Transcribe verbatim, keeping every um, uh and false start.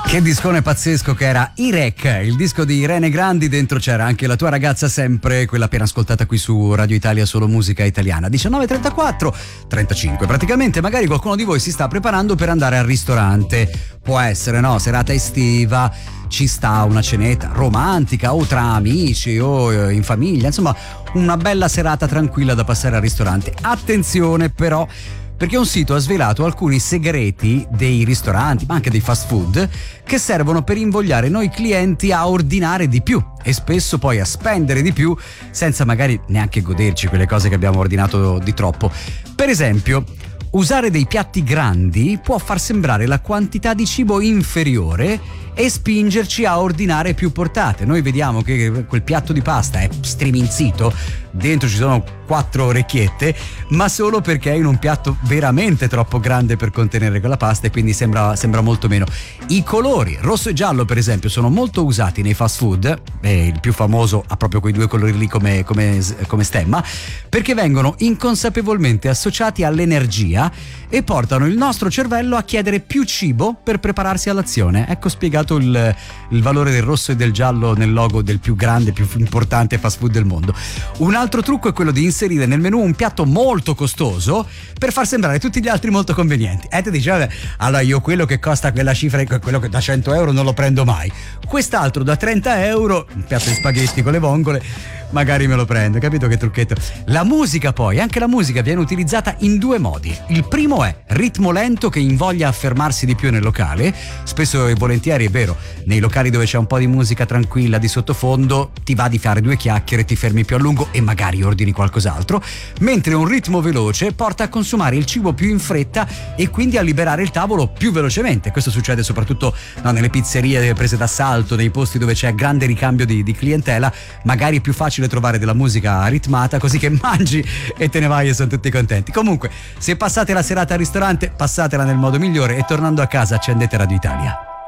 Che discone pazzesco che era Irek, il disco di Irene Grandi. Dentro c'era anche La tua ragazza sempre, quella appena ascoltata qui su Radio Italia, solo musica italiana. diciannove e trentaquattro, trentacinque praticamente. Magari qualcuno di voi si sta preparando per andare al ristorante. Può essere, no? Serata estiva, ci sta una cenetta romantica o tra amici o in famiglia, insomma una bella serata tranquilla da passare al ristorante. Attenzione però, perché un sito ha svelato alcuni segreti dei ristoranti, ma anche dei fast food, che servono per invogliare noi clienti a ordinare di più e spesso poi a spendere di più senza magari neanche goderci quelle cose che abbiamo ordinato di troppo. Per esempio, usare dei piatti grandi può far sembrare la quantità di cibo inferiore e spingerci a ordinare più portate. Noi vediamo che quel piatto di pasta è striminzito, dentro ci sono quattro orecchiette, ma solo perché è in un piatto veramente troppo grande per contenere quella pasta e quindi sembra, sembra molto meno. I colori rosso e giallo per esempio sono molto usati nei fast food, e il più famoso ha proprio quei due colori lì come, come, come stemma, perché vengono inconsapevolmente associati all'energia e portano il nostro cervello a chiedere più cibo per prepararsi all'azione. Ecco spiegato il, il valore del rosso e del giallo nel logo del più grande, più importante fast food del mondo. Un altro trucco è quello di inserire nel menù un piatto molto costoso per far sembrare tutti gli altri molto convenienti. E te dici, vabbè, allora io quello che costa quella cifra, quello che da cento euro non lo prendo mai, quest'altro da trenta euro, un piatto di spaghetti con le vongole, magari me lo prendo. Capito che trucchetto? La musica poi, anche la musica viene utilizzata in due modi. Il primo è ritmo lento che invoglia a fermarsi di più nel locale. Spesso e volentieri è vero, nei locali dove c'è un po' di musica tranquilla di sottofondo ti va di fare due chiacchiere, ti fermi più a lungo e magari ordini qualcos'altro, mentre un ritmo veloce porta a consumare il cibo più in fretta e quindi a liberare il tavolo più velocemente. Questo succede soprattutto no, nelle pizzerie prese d'assalto, nei posti dove c'è grande ricambio di, di clientela. Magari è più facile trovare della musica ritmata, così che mangi e te ne vai e sono tutti contenti. Comunque, se passate la serata al ristorante, passatela nel modo migliore e tornando a casa accendete Radio Italia.